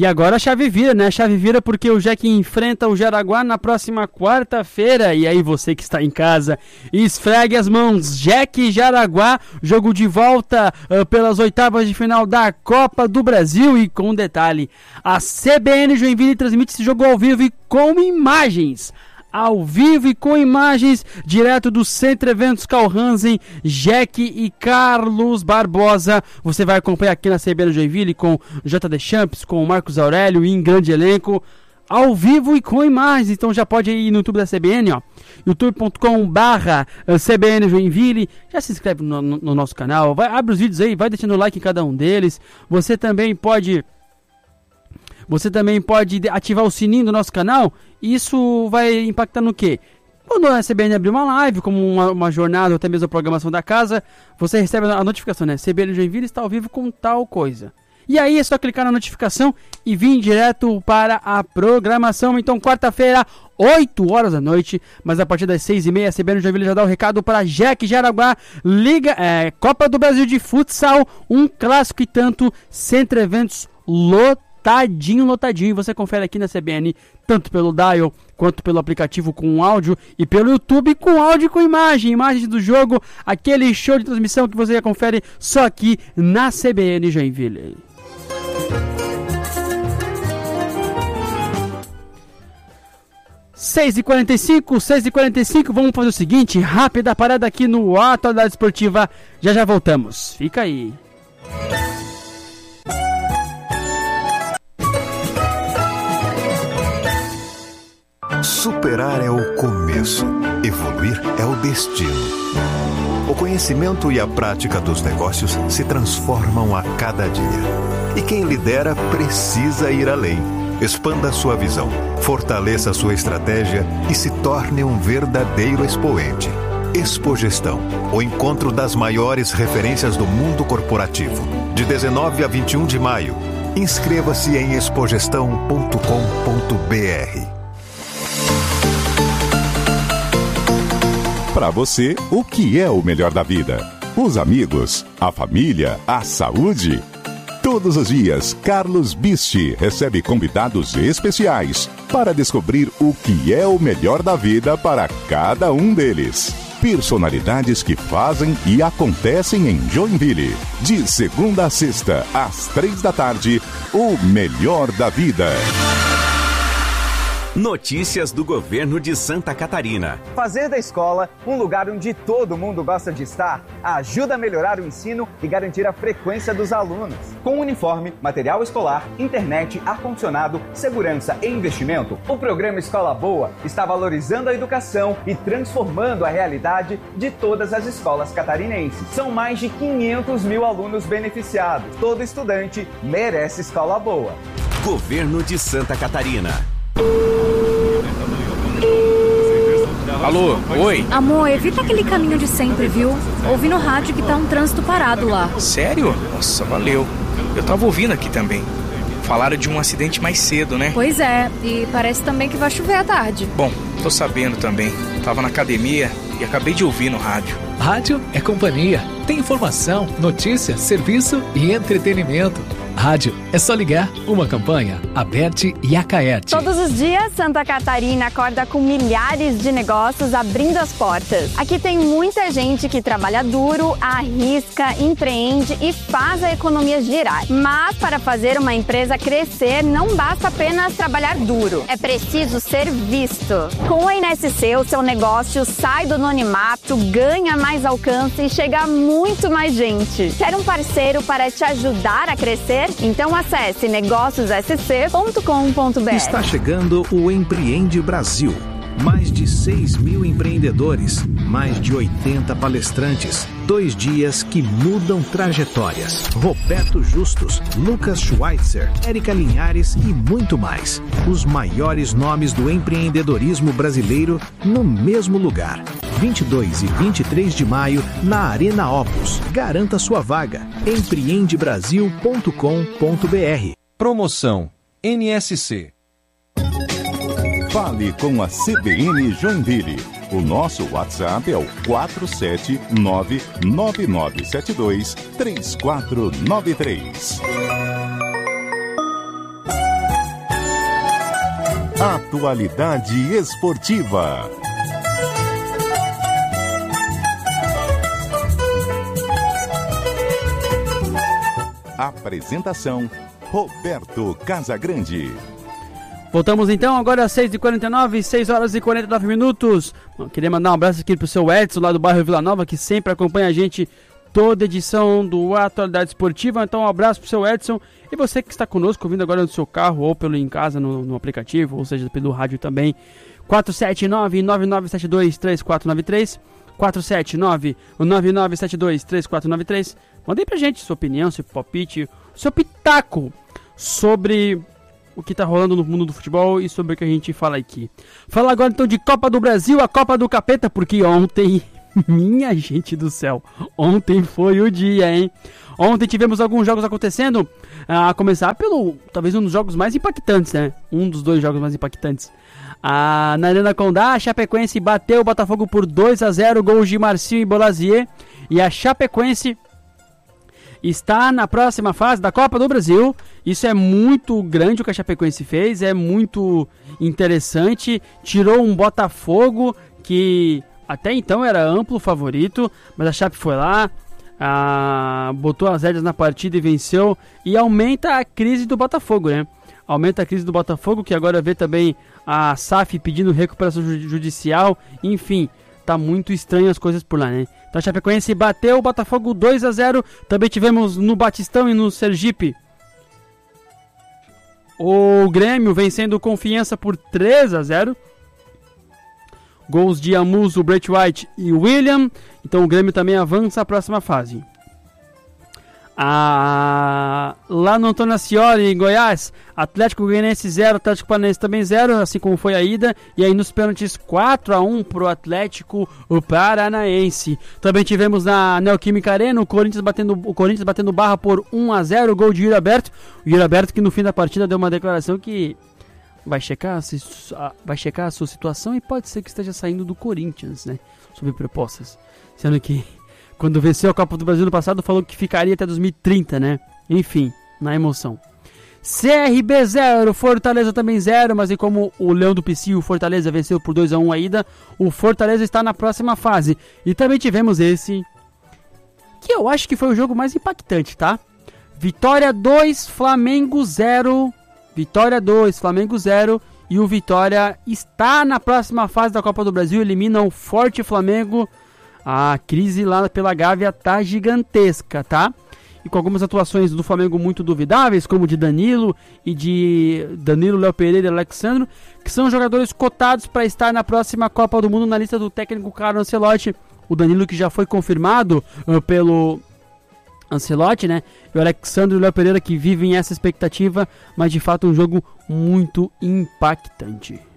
E agora a chave vira, né? A chave vira porque o Jack enfrenta o Jaraguá na próxima quarta-feira. E aí você que está em casa, esfregue as mãos. Jack e Jaraguá, jogo de volta pelas oitavas de final da Copa do Brasil. E com detalhe, a CBN Joinville transmite esse jogo ao vivo e com imagens. Ao vivo e com imagens, direto do Centro Eventos Carl Hansen, Jack e Carlos Barbosa. Você vai acompanhar aqui na CBN Joinville com JD Champs, com Marcos Aurélio em grande elenco, ao vivo e com imagens. Então já pode ir no YouTube da CBN, ó, youtube.com/CBN Joinville. Já se inscreve no nosso canal, abre os vídeos aí, vai deixando like em cada um deles. Você também pode ativar o sininho do nosso canal. Isso vai impactar no quê? Quando a CBN abrir uma live, como uma jornada ou até mesmo a programação da casa, você recebe a notificação, né? CBN Joinville está ao vivo com tal coisa. E aí é só clicar na notificação e vir direto para a programação. Então, quarta-feira, 8 horas da noite, mas a partir das 6h30, a CBN Joinville já dá o recado para Jack Jaraguá, Copa do Brasil de Futsal, um clássico e tanto, Centro Eventos lotadinho. E você confere aqui na CBN, tanto pelo dial, quanto pelo aplicativo com áudio, e pelo YouTube com áudio e com imagens do jogo, aquele show de transmissão que você já confere só aqui na CBN Joinville. 6h45, vamos fazer o seguinte, rápida parada aqui no Atualidade Esportiva, já voltamos, fica aí. Superar é o começo, evoluir é o destino. O conhecimento e a prática dos negócios se transformam a cada dia. E quem lidera precisa ir além. Expanda sua visão, fortaleça sua estratégia e se torne um verdadeiro expoente. Expogestão, o encontro das maiores referências do mundo corporativo. De 19 a 21 de maio. Inscreva-se em expogestão.com.br. Para você, o que é o melhor da vida? Os amigos, a família, a saúde? Todos os dias, Carlos Bisti recebe convidados especiais para descobrir o que é o melhor da vida para cada um deles. Personalidades que fazem e acontecem em Joinville. De segunda a sexta, às 15h, o melhor da vida. Notícias do governo de Santa Catarina. Fazer da escola um lugar onde todo mundo gosta de estar ajuda a melhorar o ensino e garantir a frequência dos alunos. Com uniforme, material escolar, internet, ar-condicionado, segurança e investimento, o programa Escola Boa está valorizando a educação e transformando a realidade de todas as escolas catarinenses. São mais de 500 mil alunos beneficiados. Todo estudante merece escola boa. Governo de Santa Catarina. Alô, oi? Amor, evita aquele caminho de sempre, viu? Ouvi no rádio que tá um trânsito parado lá. Sério? Nossa, valeu. Eu tava ouvindo aqui também. Falaram de um acidente mais cedo, né? Pois é, e parece também que vai chover à tarde. Bom, tô sabendo também. Tava na academia e acabei de ouvir no rádio. Rádio é companhia. Tem informação, notícia, serviço e entretenimento. Rádio é só ligar. Uma campanha, Aberte e Acaerte. Todos os dias, Santa Catarina acorda com milhares de negócios abrindo as portas. Aqui tem muita gente que trabalha duro, arrisca, empreende e faz a economia girar. Mas para fazer uma empresa crescer, não basta apenas trabalhar duro. É preciso ser visto. Com a INSC, o seu negócio sai do anonimato, ganha mais alcance e chega a muito mais gente. Quer um parceiro para te ajudar a crescer? Então acesse negóciossc.com.br. Está chegando o Empreende Brasil. Mais de 6 mil empreendedores, mais de 80 palestrantes, 2 dias que mudam trajetórias. Roberto Justus, Lucas Schweitzer, Érica Linhares e muito mais. Os maiores nomes do empreendedorismo brasileiro no mesmo lugar. 22 e 23 de maio na Arena Opus. Garanta sua vaga. empreendebrasil.com.br. Promoção NSC. Fale com a CBN Joinville. O nosso WhatsApp é o 479-9972-3493. Atualidade Esportiva. Apresentação: Roberto Casagrande. Voltamos então, agora às 6h49, 6 horas e 49 minutos. Queria mandar um abraço aqui pro seu Edson, lá do bairro Vila Nova, que sempre acompanha a gente toda edição do Atualidade Esportiva. Então um abraço pro seu Edson. E você que está conosco, ouvindo agora no seu carro ou pelo em casa, no aplicativo, ou seja, pelo rádio também. 479-9972-3493. 479-9972-3493. Mandem pra gente sua opinião, seu palpite, seu pitaco sobre o que tá rolando no mundo do futebol e sobre o que a gente fala aqui. Fala agora então de Copa do Brasil, a Copa do Capeta, porque ontem, minha gente do céu, ontem foi o dia, hein? Ontem tivemos alguns jogos acontecendo, a começar pelo, talvez um dos jogos mais impactantes, né? Um dos dois jogos mais impactantes. Na Arena Condá, a Chapecoense bateu o Botafogo por 2-0, gols de Marcinho e Bolazier, e a Chapecoense está na próxima fase da Copa do Brasil. Isso é muito grande o que a Chapecoense fez, é muito interessante. Tirou um Botafogo que até então era amplo favorito, mas a Chape foi lá, botou as rédeas na partida e venceu. E aumenta a crise do Botafogo, né? Aumenta a crise do Botafogo, que agora vê também a SAF pedindo recuperação judicial. Enfim, tá muito estranho as coisas por lá, né? Então a Chapecoense bateu o Botafogo 2-0. Também tivemos no Batistão e no Sergipe o Grêmio vencendo o Confiança por 3-0. Gols de Amuso, Brett White e William. Então o Grêmio também avança à próxima fase. Lá no Antônio Ascioli, em Goiás, Atlético Goianiense 0, Atlético Paranaense também 0, assim como foi a ida. E aí nos pênaltis 4-1 pro Atlético Paranaense. Também tivemos na Neoquímica Arena o Corinthians batendo barra por 1-0, gol de Yuri Alberto. O Yuri Alberto que no fim da partida deu uma declaração que vai checar a sua situação e pode ser que esteja saindo do Corinthians, né? Sob propostas. Sendo que quando venceu a Copa do Brasil no passado, falou que ficaria até 2030, né? Enfim, na emoção. CRB 0, Fortaleza também 0, mas e como o Leão do Pici, o Fortaleza venceu por 2-1 a ida, o Fortaleza está na próxima fase. E também tivemos esse, que eu acho que foi o jogo mais impactante, tá? Vitória 2, Flamengo 0. Vitória 2, Flamengo 0. E o Vitória está na próxima fase da Copa do Brasil, elimina o forte Flamengo. A crise lá pela Gávea tá gigantesca, tá? E com algumas atuações do Flamengo muito duvidáveis, como de Danilo e de Danilo, Léo Pereira e Alexandro, que são jogadores cotados para estar na próxima Copa do Mundo na lista do técnico Carlo Ancelotti. O Danilo que já foi confirmado pelo Ancelotti, né? E o Alexandre e o Léo Pereira que vivem essa expectativa, mas de fato um jogo muito impactante.